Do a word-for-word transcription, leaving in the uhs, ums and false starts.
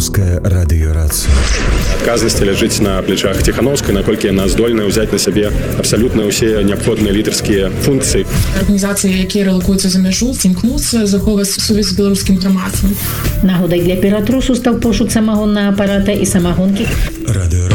Радыёрацыя. Адказнасць ляжыць на плечах Ціхановскай, наколькі яна здольная ўзяць на сябе абсалютна ўсе неабходныя лідарскія функцыі. Арганізацыі, якія рэлакуюцца за мяжу, імкнуцца захоўваць сувязь з беларускім грамадствам. Нагодай для піратрусу стаў пошук самагоннага апарата і самагонкі.